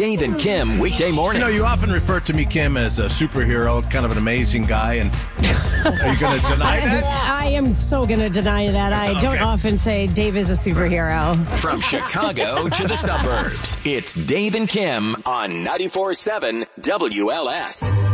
Dave and Kim weekday mornings. You know, you often refer to me, Kim, as a superhero, kind of an amazing guy, and are you going to deny that? I am so going to deny that. I don't often say Dave is a superhero. From Chicago to the suburbs, it's Dave and Kim on 94.7 WLS.